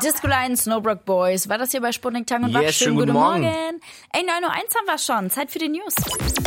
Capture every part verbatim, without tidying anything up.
Disco Line, Snowbrook Boys. War das hier bei Sputnik Tag und Wach? Yes, schönen guten Morgen. Morgen. Ey, neun Uhr eins haben wir schon. Zeit für die News.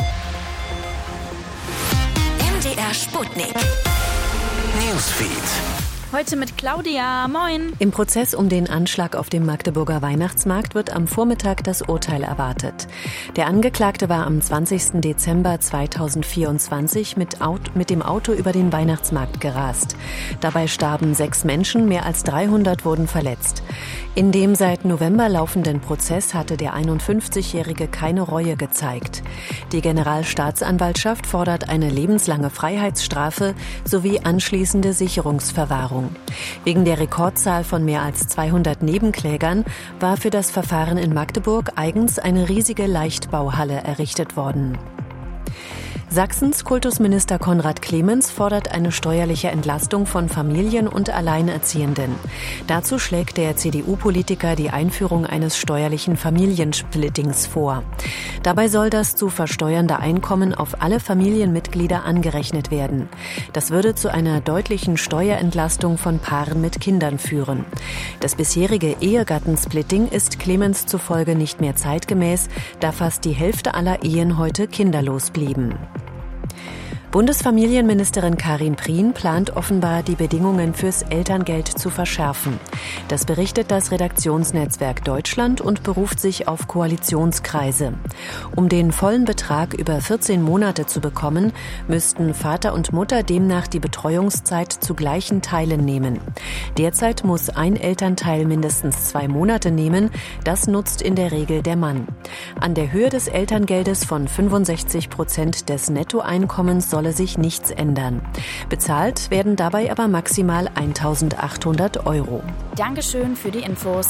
M D R Sputnik. Newsfeed. Heute mit Claudia. Moin. Im Prozess um den Anschlag auf dem Magdeburger Weihnachtsmarkt wird am Vormittag das Urteil erwartet. Der Angeklagte war am zwanzigsten Dezember zweitausendvierundzwanzig mit, Auto, mit dem Auto über den Weihnachtsmarkt gerast. Dabei starben sechs Menschen, mehr als dreihundert wurden verletzt. In dem seit November laufenden Prozess hatte der einundfünfzigjährige keine Reue gezeigt. Die Generalstaatsanwaltschaft fordert eine lebenslange Freiheitsstrafe sowie anschließende Sicherungsverwahrung. Wegen der Rekordzahl von mehr als zweihundert Nebenklägern war für das Verfahren in Magdeburg eigens eine riesige Leichtbauhalle errichtet worden. Sachsens Kultusminister Konrad Clemens fordert eine steuerliche Entlastung von Familien und Alleinerziehenden. Dazu schlägt der C D U-Politiker die Einführung eines steuerlichen Familiensplittings vor. Dabei soll das zu versteuernde Einkommen auf alle Familienmitglieder angerechnet werden. Das würde zu einer deutlichen Steuerentlastung von Paaren mit Kindern führen. Das bisherige Ehegattensplitting ist Clemens zufolge nicht mehr zeitgemäß, da fast die Hälfte aller Ehen heute kinderlos blieben. Bundesfamilienministerin Karin Prien plant offenbar, die Bedingungen fürs Elterngeld zu verschärfen. Das berichtet das Redaktionsnetzwerk Deutschland und beruft sich auf Koalitionskreise. Um den vollen Betrag über vierzehn Monate zu bekommen, müssten Vater und Mutter demnach die Betreuungszeit zu gleichen Teilen nehmen. Derzeit muss ein Elternteil mindestens zwei Monate nehmen. Das nutzt in der Regel der Mann. An der Höhe des Elterngeldes von fünfundsechzig Prozent des Nettoeinkommens solle sich nichts ändern. Bezahlt werden dabei aber maximal eintausendachthundert Euro. Dankeschön für die Infos.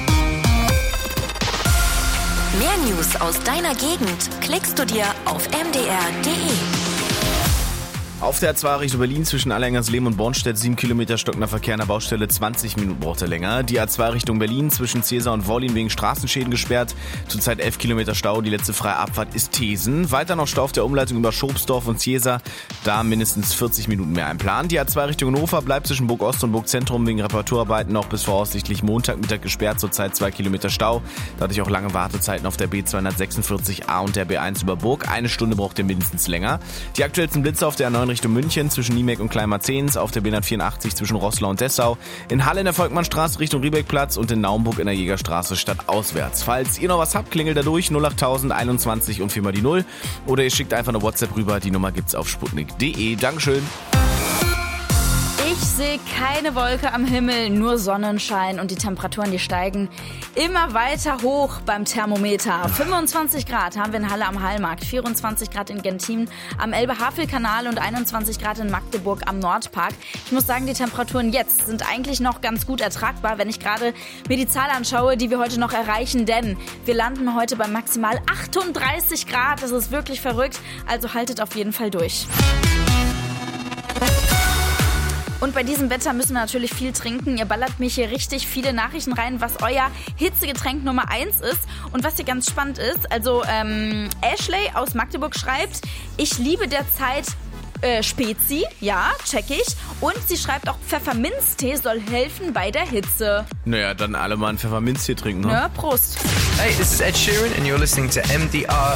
Mehr News aus deiner Gegend klickst du dir auf m d r punkt d e. Auf der A zwei Richtung Berlin zwischen Allerhengersleben und Bornstedt sieben Kilometer stockender Verkehr an der Baustelle, zwanzig Minuten braucht er länger. Die A zwei Richtung Berlin zwischen Cäsar und Wollin wegen Straßenschäden gesperrt. Zurzeit elf Kilometer Stau, die letzte freie Abfahrt ist Thesen. Weiter noch Stau auf der Umleitung über Schobsdorf und Cäsar, da mindestens vierzig Minuten mehr einplant. Die A zwei Richtung Hannover bleibt zwischen Burg Ost und Burg Zentrum wegen Reparaturarbeiten noch bis voraussichtlich Montagmittag gesperrt. Zurzeit zwei Kilometer Stau, dadurch auch lange Wartezeiten auf der B zweihundertsechsundvierzig A und der B eins über Burg. Eine Stunde braucht ihr mindestens länger. Die aktuellsten Blitze auf der A neun Richtung München zwischen Niemek und Kleinmarzens, auf der B hundertvierundachtzig zwischen Roßlau und Dessau, in Halle in der Volkmannstraße Richtung Riebeckplatz und in Naumburg in der Jägerstraße stadtauswärts. Falls ihr noch was habt, klingelt da durch null achttausend einundzwanzig und viermal die null oder ihr schickt einfach eine WhatsApp rüber, die Nummer gibt's auf sputnik punkt d e. Dankeschön. Ich sehe keine Wolke am Himmel, nur Sonnenschein und die Temperaturen, die steigen immer weiter hoch beim Thermometer. fünfundzwanzig Grad haben wir in Halle am Hallmarkt, vierundzwanzig Grad in Genthin am Elbe-Havel-Kanal und einundzwanzig Grad in Magdeburg am Nordpark. Ich muss sagen, die Temperaturen jetzt sind eigentlich noch ganz gut ertragbar, wenn ich gerade mir die Zahl anschaue, die wir heute noch erreichen, denn wir landen heute bei maximal achtunddreißig Grad. Das ist wirklich verrückt, also haltet auf jeden Fall durch. Und bei diesem Wetter müssen wir natürlich viel trinken. Ihr ballert mich hier richtig viele Nachrichten rein, was euer Hitzegetränk Nummer eins ist. Und was hier ganz spannend ist, also ähm, Ashley aus Magdeburg schreibt, ich liebe derzeit äh, Spezi, ja, check ich. Und sie schreibt auch, Pfefferminztee soll helfen bei der Hitze. Naja, dann alle mal einen Pfefferminztee trinken, ne? Ja, Prost. Hey, this is Ed Sheeran and you're listening to M D R